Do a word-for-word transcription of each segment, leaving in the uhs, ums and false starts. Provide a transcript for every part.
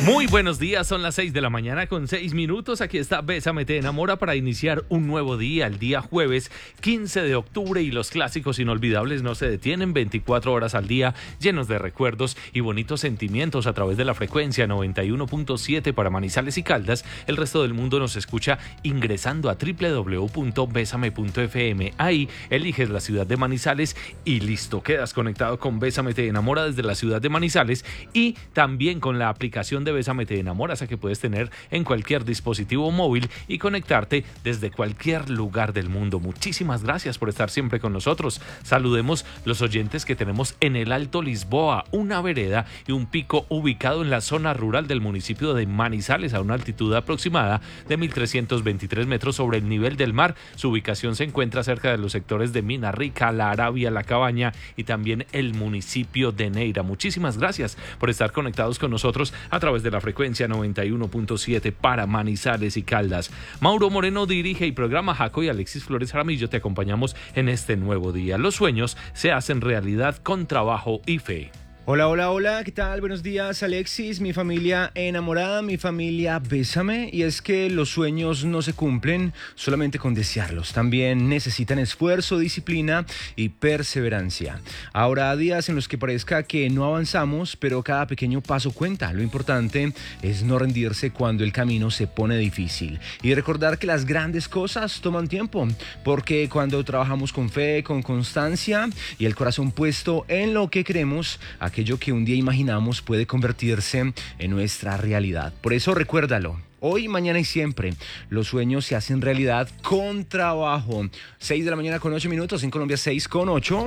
Muy buenos días, son las seis de la mañana con seis minutos. Aquí está Bésame te enamora para iniciar un nuevo día, el día jueves quince de octubre, y los clásicos inolvidables no se detienen, veinticuatro horas al día, llenos de recuerdos y bonitos sentimientos a través de la frecuencia noventa y uno punto siete para Manizales y Caldas. El resto del mundo nos escucha ingresando a doble u doble u doble u punto besame punto efe eme. Ahí eliges la ciudad de Manizales y listo, quedas conectado con Bésame te enamora desde la ciudad de Manizales, y también con la aplicación de Bésame te enamoras, a que puedes tener en cualquier dispositivo móvil y conectarte desde cualquier lugar del mundo. Muchísimas gracias por estar siempre con nosotros. Saludemos los oyentes que tenemos en el Alto Lisboa, una vereda y un pico ubicado en la zona rural del municipio de Manizales, a una altitud aproximada de mil trescientos veintitrés metros sobre el nivel del mar. Su ubicación se encuentra cerca de los sectores de Mina Rica, La Arabia, La Cabaña y también el municipio de Neira. Muchísimas gracias por estar conectados con nosotros a través de la frecuencia noventa y uno punto siete para Manizales y Caldas. Mauro Moreno dirige y programa Jaco, y Alexis Flores Jaramillo te acompañamos en este nuevo día. Los sueños se hacen realidad con trabajo y fe. Hola, hola, hola, ¿qué tal? Buenos días, Alexis, mi familia enamorada, mi familia Bésame. Y es que los sueños no se cumplen solamente con desearlos, también necesitan esfuerzo, disciplina y perseverancia. Habrá días en los que parezca que no avanzamos, pero cada pequeño paso cuenta. Lo importante es no rendirse cuando el camino se pone difícil y recordar que las grandes cosas toman tiempo, porque cuando trabajamos con fe, con constancia y el corazón puesto en lo que queremos, aquello que un día imaginamos puede convertirse en nuestra realidad. Por eso recuérdalo. Hoy, mañana y siempre, los sueños se hacen realidad con trabajo. seis de la mañana con ocho minutos, en Colombia seis con ocho.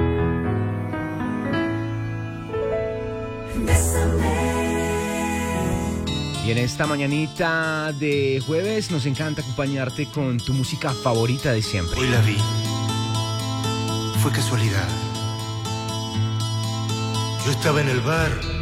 Y en esta mañanita de jueves nos encanta acompañarte con tu música favorita de siempre. Hoy la vi. Fue casualidad. Yo estaba en el bar